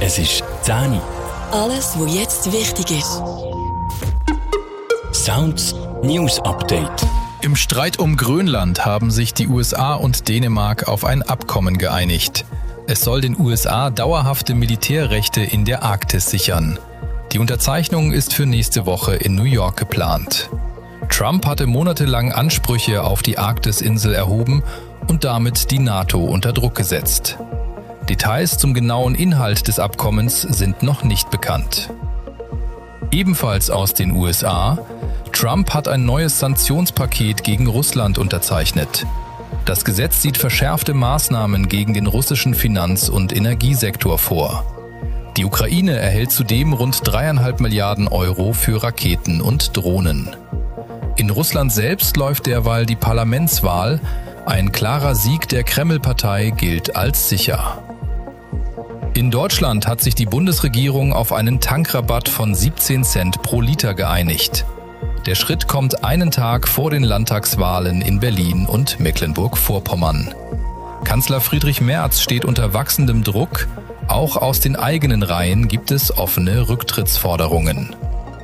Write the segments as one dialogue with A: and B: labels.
A: Es ist 10 Uhr.
B: Alles, was jetzt wichtig ist.
A: Sounds News Update.
C: Im Streit um Grönland haben sich die USA und Dänemark auf ein Abkommen geeinigt. Es soll den USA dauerhafte Militärrechte in der Arktis sichern. Die Unterzeichnung ist für nächste Woche in New York geplant. Trump hatte monatelang Ansprüche auf die Arktisinsel erhoben und damit die NATO unter Druck gesetzt. Details zum genauen Inhalt des Abkommens sind noch nicht bekannt. Ebenfalls aus den USA: Trump hat ein neues Sanktionspaket gegen Russland unterzeichnet. Das Gesetz sieht verschärfte Maßnahmen gegen den russischen Finanz- und Energiesektor vor. Die Ukraine erhält zudem rund 3,5 Milliarden Euro für Raketen und Drohnen. In Russland selbst läuft derweil die Parlamentswahl. Ein klarer Sieg der Kreml-Partei gilt als sicher. In Deutschland hat sich die Bundesregierung auf einen Tankrabatt von 17 Cent pro Liter geeinigt. Der Schritt kommt einen Tag vor den Landtagswahlen in Berlin und Mecklenburg-Vorpommern. Kanzler Friedrich Merz steht unter wachsendem Druck. Auch aus den eigenen Reihen gibt es offene Rücktrittsforderungen.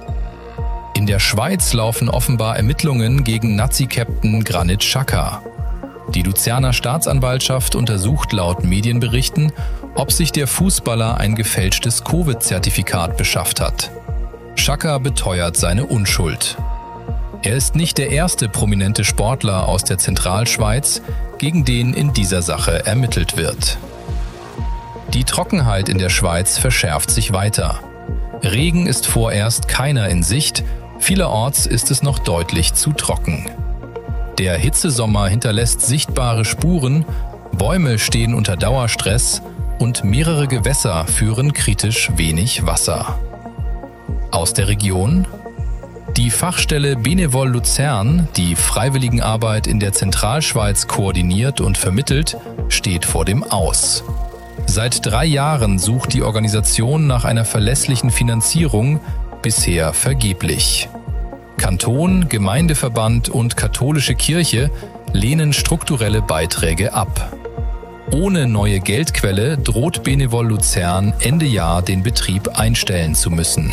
C: In der Schweiz laufen offenbar Ermittlungen gegen Nazi-Captain Granit Xhaka. Die Luzerner Staatsanwaltschaft untersucht laut Medienberichten, ob sich der Fußballer ein gefälschtes Covid-Zertifikat beschafft hat. Xhaka beteuert seine Unschuld. Er ist nicht der erste prominente Sportler aus der Zentralschweiz, gegen den in dieser Sache ermittelt wird. Die Trockenheit in der Schweiz verschärft sich weiter. Regen ist vorerst keiner in Sicht, vielerorts ist es noch deutlich zu trocken. Der Hitzesommer hinterlässt sichtbare Spuren, Bäume stehen unter Dauerstress und mehrere Gewässer führen kritisch wenig Wasser. Aus der Region: Die Fachstelle Benevol Luzern, die Freiwilligenarbeit in der Zentralschweiz koordiniert und vermittelt, steht vor dem Aus. Seit 3 Jahren sucht die Organisation nach einer verlässlichen Finanzierung, bisher vergeblich. Kanton, Gemeindeverband und katholische Kirche lehnen strukturelle Beiträge ab. Ohne neue Geldquelle droht Benevol Luzern Ende Jahr den Betrieb einstellen zu müssen.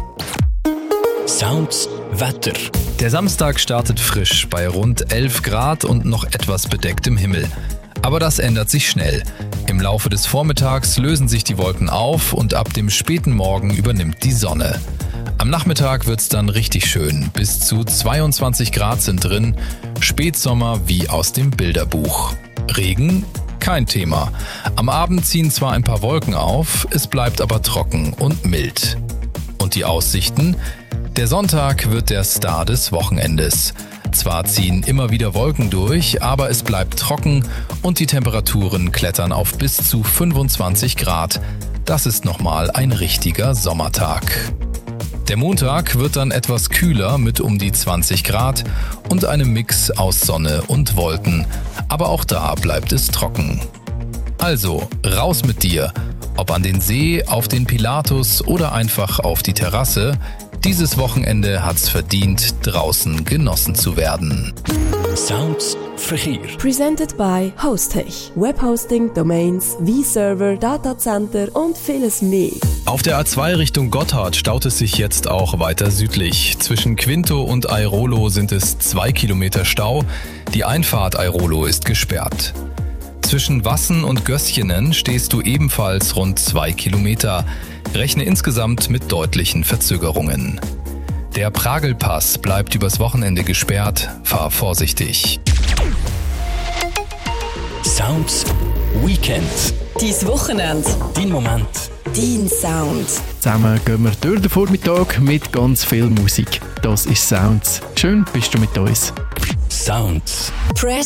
A: Sounds Wetter.
C: Der Samstag startet frisch bei rund 11 Grad und noch etwas bedecktem Himmel. Aber das ändert sich schnell. Im Laufe des Vormittags lösen sich die Wolken auf und ab dem späten Morgen übernimmt die Sonne. Am Nachmittag wird's dann richtig schön. Bis zu 22 Grad sind drin. Spätsommer wie aus dem Bilderbuch. Regen? Kein Thema. Am Abend ziehen zwar ein paar Wolken auf, es bleibt aber trocken und mild. Und die Aussichten? Der Sonntag wird der Star des Wochenendes. Zwar ziehen immer wieder Wolken durch, aber es bleibt trocken und die Temperaturen klettern auf bis zu 25 Grad. Das ist nochmal ein richtiger Sommertag. Der Montag wird dann etwas kühler mit um die 20 Grad und einem Mix aus Sonne und Wolken. Aber auch da bleibt es trocken. Also, raus mit dir. Ob an den See, auf den Pilatus oder einfach auf die Terrasse. Dieses Wochenende hat's verdient, draußen genossen zu werden.
A: Sounds Verkehr.
B: Presented by Hostech. Webhosting, Domains, V-Server, Datacenter und vieles mehr.
C: Auf der A2 Richtung Gotthard staut es sich jetzt auch weiter südlich. Zwischen Quinto und Airolo sind es 2 Kilometer Stau. Die Einfahrt Airolo ist gesperrt. Zwischen Wassen und Gößchenen stehst du ebenfalls rund 2 Kilometer. Rechne insgesamt mit deutlichen Verzögerungen. Der Pragelpass bleibt übers Wochenende gesperrt. Fahr vorsichtig.
A: Sounds Weekend.
B: Dein Wochenende.
A: Dein Moment.
B: Dein Sound.
D: Zusammen gehen wir durch den Vormittag mit ganz viel Musik. Das ist Sounds. Schön bist du mit uns.
A: Sounds.
B: Press